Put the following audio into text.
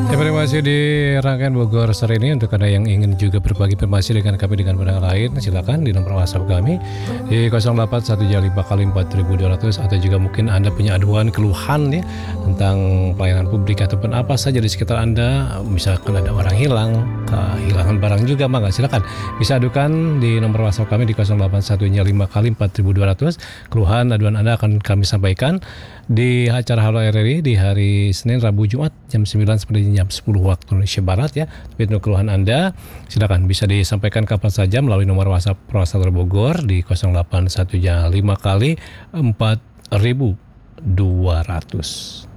Terima kasih di rangkaian Bogor sore ini. Untuk Anda yang ingin juga berbagi informasi dengan kami dengan pendengar lain, silakan di nomor WhatsApp kami di 0815 kali 4200, atau juga mungkin Anda punya aduan keluhan ya tentang pelayanan publik ataupun apa saja di sekitar Anda. Misalkan ada orang hilang, kehilangan barang juga, maka silakan bisa adukan di nomor WhatsApp kami di 0815 kali 4200. Keluhan aduan Anda akan kami sampaikan di acara Halo RRI di hari Senin, Rabu, Jumat jam 9 sampai jam 10 waktu Indonesia Barat ya. Tapi untuk keluhan Anda silakan bisa disampaikan kapan saja melalui nomor WhatsApp Polrestabes Bogor di 0815 kali 4200.